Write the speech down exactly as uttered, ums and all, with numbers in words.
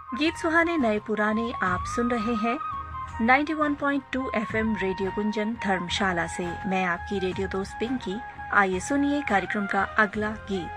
गीत सुहाने नए पुराने आप सुन रहे हैं इक्यानवे पॉइंट दो एफएम रेडियो गुंजन धर्मशाला से। मैं आपकी रेडियो दोस्त पिंकी। आइए सुनिए कार्यक्रम का अगला गीत।